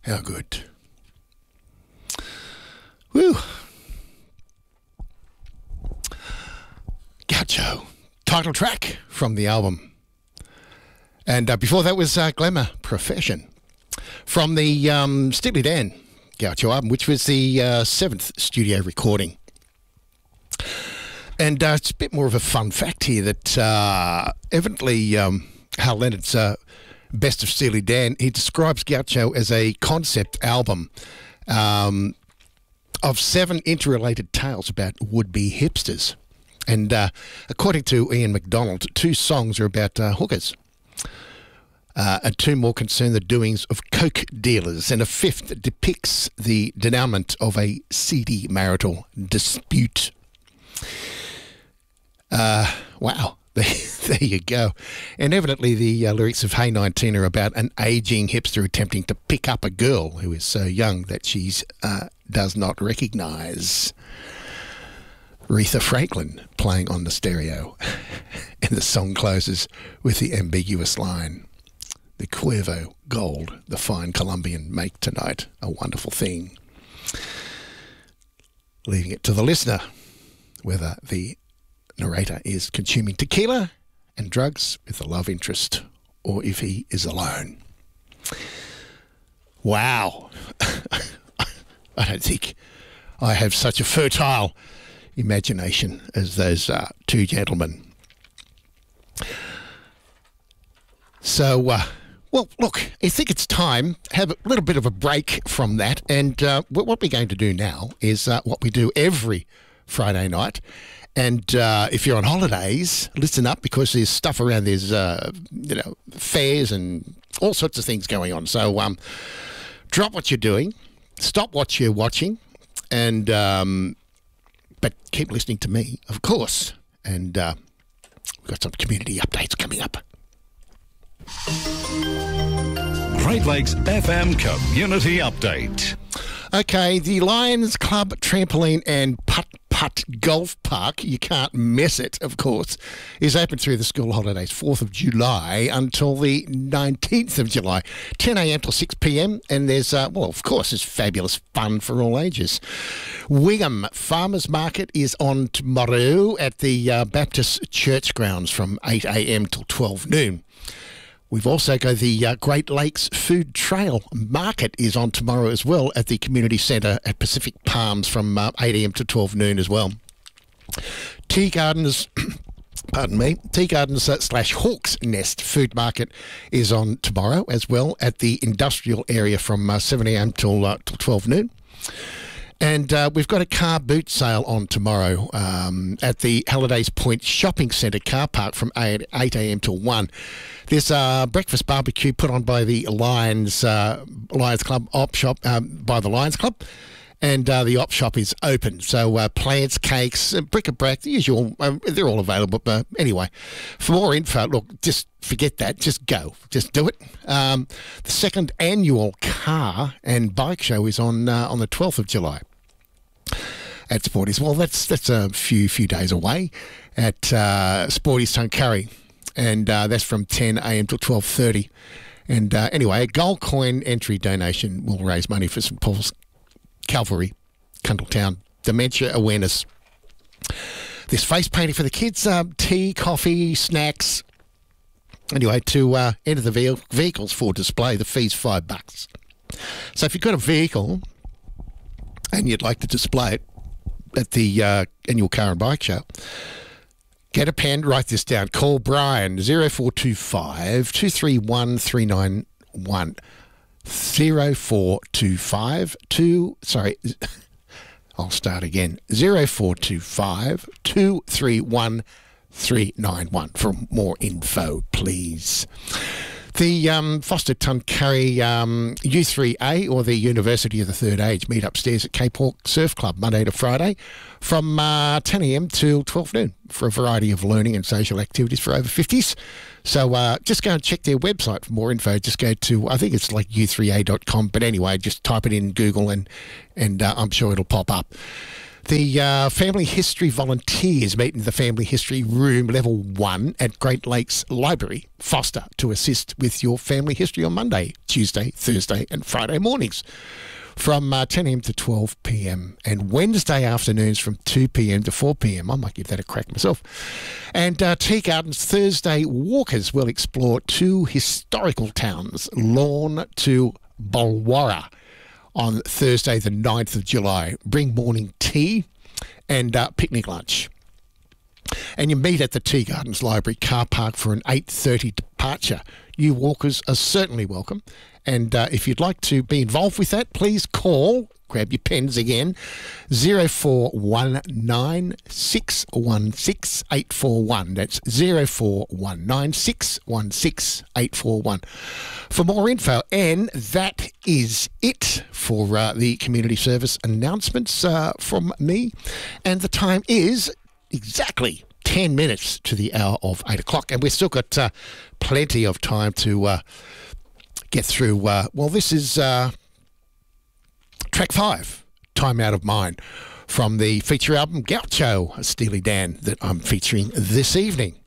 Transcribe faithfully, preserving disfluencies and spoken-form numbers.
How good. Woo. Gaucho. Title track from the album. And uh, before that was uh, Glamour Profession from the um, Steely Dan Gaucho album, which was the uh, seventh studio recording. And uh, it's a bit more of a fun fact here that uh, evidently um, Hal Leonard's uh, Best of Steely Dan, he describes Gaucho as a concept album um, of seven interrelated tales about would-be hipsters. And uh, according to Ian MacDonald, two songs are about uh, hookers. Uh, and two more concern the doings of coke dealers, and a fifth depicts the denouement of a seedy marital dispute. Uh, wow, there, there you go. And evidently the uh, lyrics of Hey nineteen are about an ageing hipster attempting to pick up a girl who is so young that she uh, does not recognise. Aretha Franklin playing on the stereo. And the song closes with the ambiguous line, "The Cuervo Gold, the fine Colombian, make tonight a wonderful thing." Leaving it to the listener whether the narrator is consuming tequila and drugs with a love interest or if he is alone. Wow. I don't think I have such a fertile imagination as those uh, two gentlemen. So, uh, well, look, I think it's time to have a little bit of a break from that. And uh, what we're going to do now is uh, what we do every Friday night. And uh, if you're on holidays, listen up, because there's stuff around. There's, uh, you know, fairs and all sorts of things going on. So um, drop what you're doing, stop what you're watching, and um, but keep listening to me, of course. And uh, we've got some community updates coming up. Great Lakes F M Community Update. Okay, the Lions Club Trampoline and Putt Putt Golf Park, you can't miss it, of course, is open through the school holidays, fourth of July until the nineteenth of July, ten a.m. till six p.m. And there's, uh, well, of course, there's fabulous fun for all ages. Wigham Farmers Market is on tomorrow at the uh, Baptist Church grounds from eight a.m. till twelve noon. We've also got the uh, Great Lakes Food Trail Market is on tomorrow as well at the Community Centre at Pacific Palms from uh, eight a.m. to twelve noon as well. Tea Gardens, pardon me, Tea Gardens uh, slash Hawk's Nest Food Market is on tomorrow as well at the industrial area from uh, seven a.m. till, uh, till twelve noon. And uh, we've got a car boot sale on tomorrow um, at the Hallidays Point Shopping Centre car park from eight a.m. till one. There's a breakfast barbecue put on by the Lions uh, Lions Club op shop um, by the Lions Club, and uh, the op shop is open. So uh, plants, cakes, uh, bric-a-brac, the usual, uh, they're all available. But anyway, for more info, look, just forget that. Just go. Just do it. Um, the second annual car and bike show is on uh, on the twelfth of July. At Sporties. Well, that's that's a few few days away at uh, Sporties Tuncurry, and uh, that's from ten a.m. till twelve thirty. And uh, anyway, a gold coin entry donation will raise money for St Paul's Calvary, Cundletown Dementia Awareness. There's face painting for the kids, uh, tea, coffee, snacks. Anyway, to uh, enter the ve- vehicles for display, the fee's five bucks. So if you've got a vehicle and you'd like to display it at the uh, annual car and bike show, get a pen, write this down. Call Brian, zero four two five, two three one, three nine one. zero four two five, two, sorry, I'll start again. zero four two five, two three one, three nine one for more info, please. The um, Foster Tuncurry um, U three A, or the University of the Third Age, meet upstairs at Cape Hawk Surf Club Monday to Friday from uh, ten a.m. till twelve noon for a variety of learning and social activities for over fifties. So uh, just go and check their website for more info. Just go to, I think it's like u three a dot com, but anyway, just type it in Google and, and uh, I'm sure it'll pop up. The uh, Family History volunteers meet in the Family History Room, Level one at Great Lakes Library, Foster, to assist with your family history on Monday, Tuesday, Thursday and Friday mornings from uh, ten a.m. to twelve p.m. and Wednesday afternoons from two p.m. to four p.m. I might give that a crack myself. And uh, Tea Gardens Thursday Walkers will explore two historical towns, Lorne to Bulwarra, on Thursday the ninth of July. Bring morning tea and uh, picnic lunch. And you meet at the Tea Gardens Library car park for an eight thirty departure. You walkers are certainly welcome. And uh, if you'd like to be involved with that, please call, grab your pens again, zero four one nine, six one six, eight four one. That's zero four one nine, six one six, eight four one for more info. And that is it for uh, the community service announcements uh, from me. And the time is exactly ten minutes to the hour of eight o'clock. And we've still got uh, plenty of time to uh, get through. Uh, well, this is uh, track five, Time Out of Mind, from the feature album Gaucho, Steely Dan, that I'm featuring this evening.